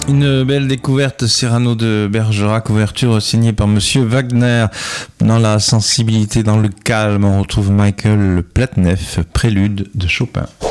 Une belle découverte, Cyrano de Bergerac, ouverture signée par Monsieur Wagner. Dans la sensibilité, dans le calme, on retrouve Michael Platnef, prélude de Chopin.